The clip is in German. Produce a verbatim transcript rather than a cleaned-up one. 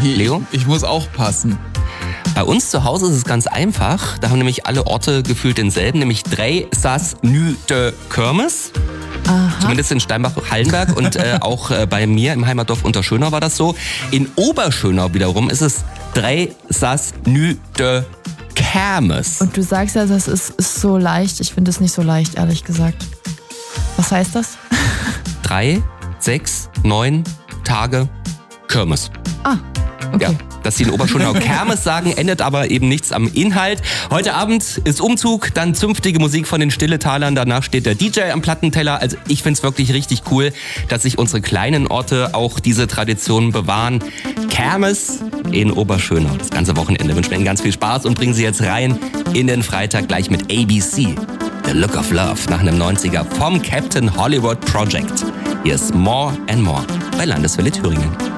Leo? Ich, ich muss auch passen. Bei uns zu Hause ist es ganz einfach. Da haben nämlich alle Orte gefühlt denselben, nämlich drei Sas Nü de Kirmes. Aha. Zumindest in Steinbach-Hallenberg und äh, auch äh, bei mir im Heimatdorf Unterschönau war das so. In Oberschönau wiederum ist es drei Sas Nü de Kermes. Und du sagst ja, das ist, ist so leicht. Ich finde es nicht so leicht, ehrlich gesagt. Was heißt das? Drei, sechs, neun Tage Kirmes. Ah, okay. Ja, dass sie in Oberschönau Kermes sagen, ändert aber eben nichts am Inhalt. Heute Abend ist Umzug, dann zünftige Musik von den Stilletalern, danach steht der D J am Plattenteller. Also ich find's wirklich richtig cool, dass sich unsere kleinen Orte auch diese Traditionen bewahren. Kermes in Oberschönau. Das ganze Wochenende wünschen wir Ihnen ganz viel Spaß und bringen Sie jetzt rein in den Freitag gleich mit A B C. The Look of Love nach einem neunziger vom Captain Hollywood Project. Hier ist More and More bei Landeswelle Thüringen.